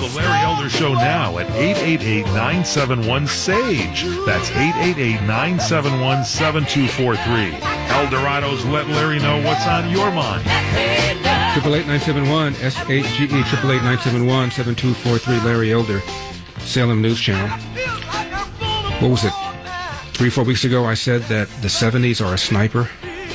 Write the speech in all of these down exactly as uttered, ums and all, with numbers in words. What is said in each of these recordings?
the Larry Elder Show now at eight eight eight, nine seven one, S A G E. That's eight eight eight, nine seven one, seven two four three. Eldorado's Let Larry Know What's on Your Mind. Triple eight nine seven one S H G E. Triple eight nine seven one seven two four three. Larry Elder, Salem News Channel. What was it? Three, four weeks ago, I said that the seventies are a sniper.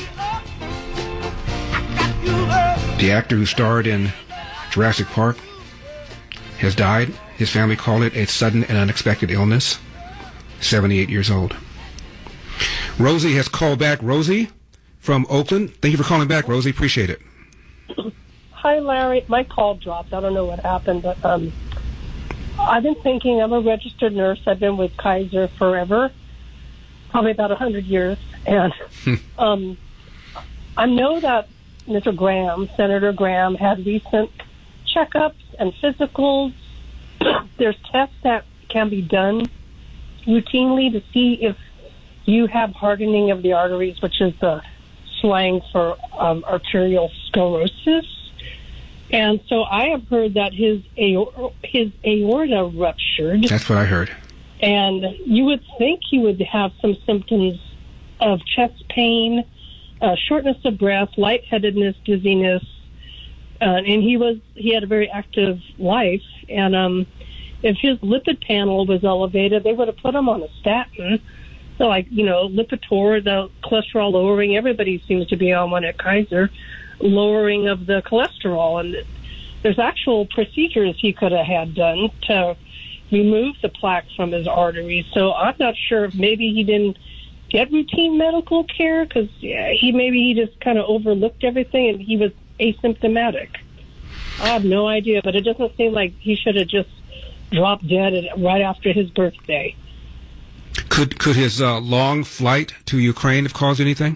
The actor who starred in Jurassic Park has died. His family called it a sudden and unexpected illness. seventy-eight years old. Rosie has called back. Rosie from Oakland. Thank you for calling back, Rosie. Appreciate it. Hi, Larry. My call dropped. I don't know what happened, but um, I've been thinking. I'm a registered nurse. I've been with Kaiser forever, probably about one hundred years. And um, I know that Mister Graham, Senator Graham, had recent checkups and physicals. There's tests that can be done routinely to see if you have hardening of the arteries, which is the slang for um, arterial sclerosis. And so I have heard that his aor- his aorta ruptured. That's what I heard. And you would think he would have some symptoms of chest pain, uh, shortness of breath, lightheadedness, dizziness. Uh, and he was he had a very active life. And um, if his lipid panel was elevated, they would have put him on a statin. So, like, you know, Lipitor, the cholesterol lowering, everybody seems to be on one at Kaiser, lowering of the cholesterol. And there's actual procedures he could have had done to remove the plaque from his arteries. So I'm not sure if maybe he didn't get routine medical care because yeah, he maybe he just kind of overlooked everything and he was asymptomatic. I have no idea, but it doesn't seem like he should have just dropped dead at, right after his birthday. Could could his uh, long flight to Ukraine have caused anything?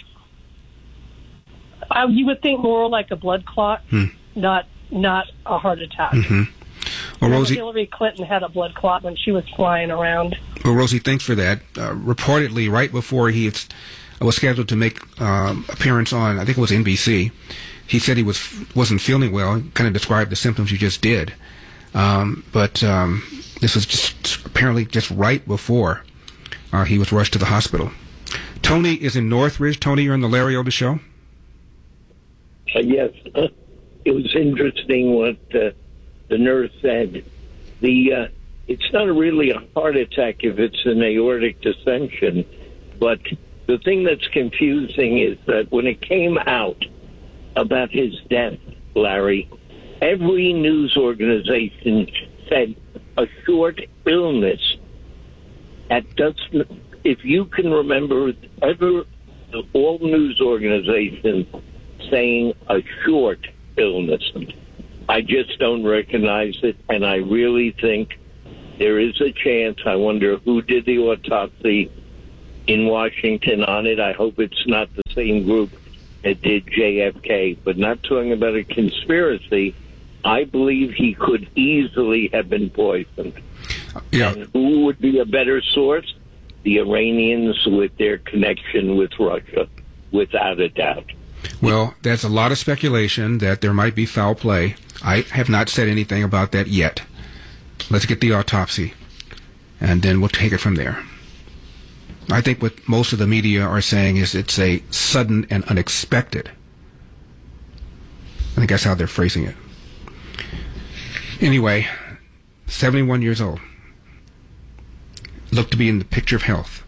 Uh, you would think more like a blood clot, hmm. not not a heart attack. Mm-hmm. Well, Rosie, Hillary Clinton had a blood clot when she was flying around. Well, Rosie, thanks for that. Uh, reportedly, right before he had, was scheduled to make um, appearance on, I think it was N B C, he said he was wasn't feeling well. He kind of described the symptoms you just did, um, but um, this was just apparently just right before uh, he was rushed to the hospital. Tony is in Northridge. Tony, you're on the Larry Elder Show. Uh, yes, uh, it was interesting what uh, the nurse said. The uh, it's not really a heart attack if it's an aortic dissection, but the thing that's confusing is that when it came out about his death, Larry, every news organization said a short illness. That doesn't, if you can remember ever all news organizations saying a short illness, I just don't recognize it, and I really think there is a chance. I wonder who did the autopsy in Washington on it. I hope it's not the same group that did J F K, but not talking about a conspiracy. I believe he could easily have been poisoned. Yeah. And who would be a better source? The Iranians with their connection with Russia, without a doubt. Well, there's a lot of speculation that there might be foul play. I have not said anything about that yet. Let's get the autopsy, and then we'll take it from there. I think what most of the media are saying is it's a sudden and unexpected. I think that's how they're phrasing it. Anyway, seventy-one years old. Looked to be in the picture of health.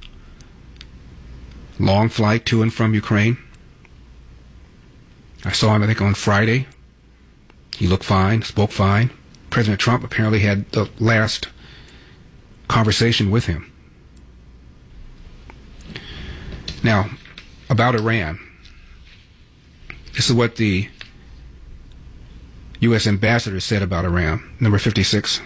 Long flight to and from Ukraine. I saw him, I think, on Friday. He looked fine, spoke fine. President Trump apparently had the last conversation with him. Now, about Iran. This is what the U S ambassador said about Iran. Number fifty-six.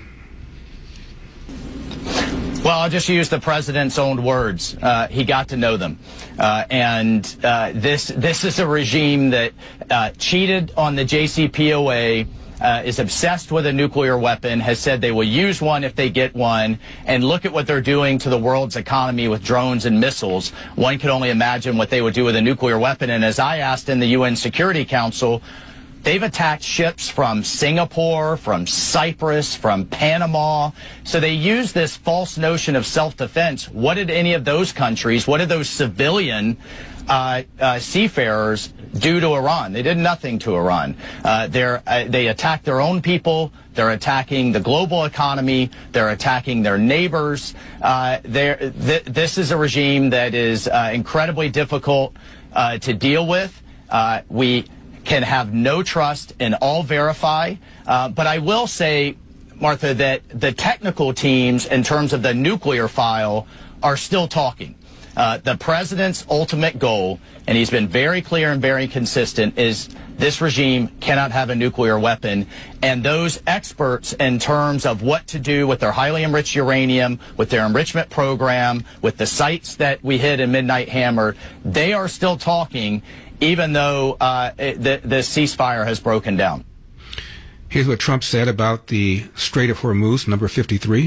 Well, I'll just use the president's own words. Uh, he got to know them. Uh, and uh, this this is a regime that uh, cheated on the J C P O A, uh, is obsessed with a nuclear weapon, has said they will use one if they get one, and look at what they're doing to the world's economy with drones and missiles. One can only imagine what they would do with a nuclear weapon. And as I asked in the U N Security Council, they've attacked ships from Singapore, from Cyprus, from Panama. So they use this false notion of self-defense. What did any of those countries, what did those civilian uh, uh, seafarers do to Iran? They did nothing to Iran. Uh, they're, uh, they attacked their own people. They're attacking the global economy. They're attacking their neighbors. Uh, th- this is a regime that is uh, incredibly difficult uh, to deal with. Uh, we can have no trust in all verify. Uh, but I will say, Martha, that the technical teams in terms of the nuclear file are still talking. Uh, the president's ultimate goal, and he's been very clear and very consistent, is this regime cannot have a nuclear weapon. And those experts in terms of what to do with their highly enriched uranium, with their enrichment program, with the sites that we hit in Midnight Hammer, they are still talking, even though uh, the, the ceasefire has broken down. Here's what Trump said about the Strait of Hormuz, number fifty-three.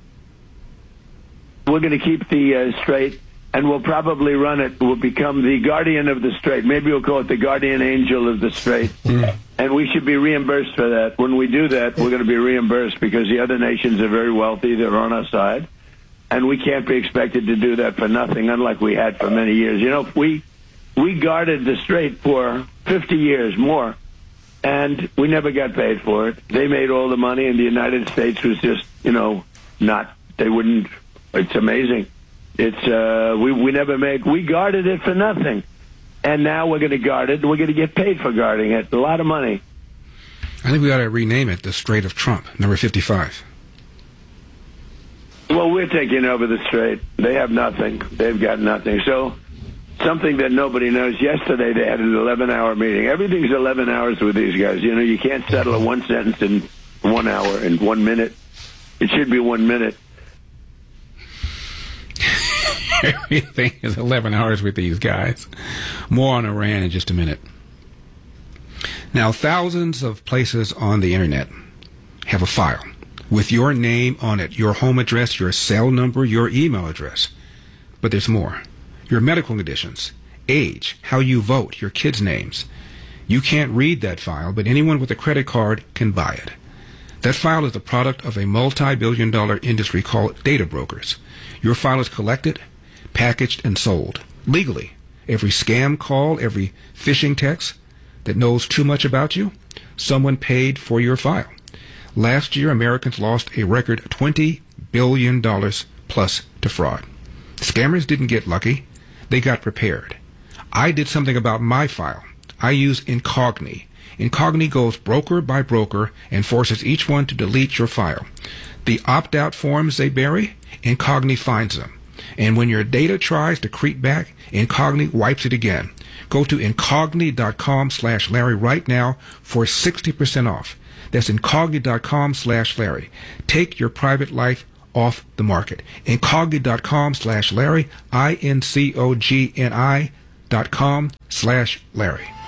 We're going to keep the uh, strait, and we'll probably run it. We'll become the guardian of the strait. Maybe we'll call it the guardian angel of the strait. Mm. And we should be reimbursed for that. When we do that, we're going to be reimbursed because the other nations are very wealthy. They're on our side. And we can't be expected to do that for nothing, unlike we had for many years. You know, we we guarded the strait for fifty years more, and we never got paid for it. They made all the money, and the United States was just, you know, not, they wouldn't, it's amazing. It's uh, we we never made. We guarded it for nothing, and now we're going to guard it. We're going to get paid for guarding it. A lot of money. I think we ought to rename it the Strait of Trump, number fifty-five. Well, we're taking over the strait. They have nothing. They've got nothing. So something that nobody knows. Yesterday they had an eleven-hour meeting. Everything's eleven hours with these guys. You know, you can't settle a one sentence in one hour in one minute. It should be one minute. Everything is eleven hours with these guys. More on Iran in just a minute. Now, thousands of places on the internet have a file with your name on it, your home address, your cell number, your email address. But there's more. Your medical conditions, age, how you vote, your kids' names. You can't read that file, but anyone with a credit card can buy it. That file is the product of a multi-billion dollar industry called data brokers. Your file is collected, packaged, and sold legally. Every scam call, every phishing text that knows too much about you, someone paid for your file. Last year, Americans lost a record twenty billion dollars plus to fraud. Scammers didn't get lucky. They got prepared. I did something about my file. I use Incogni. Incogni goes broker by broker and forces each one to delete your file. The opt-out forms they bury, Incogni finds them. And when your data tries to creep back, Incogni wipes it again. Go to incogni.com slash Larry right now for sixty percent off. That's incogni.com slash Larry. Take your private life off the market. Incogni.com slash Larry, I N C O G N I dot com slash Larry.